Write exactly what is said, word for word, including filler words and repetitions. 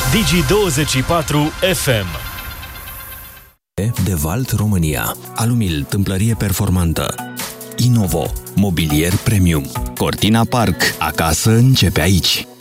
Digi douăzeci și patru F M. De Valt România. Alumil, tâmplărie performantă. Inovo, mobilier premium. Cortina Park, acasă începe aici.